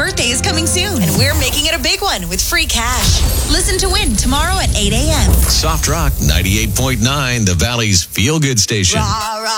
birthday is coming soon, and we're making it a big one with free cash. Listen to win tomorrow at 8 a.m. Soft Rock 98.9, the Valley's feel-good station.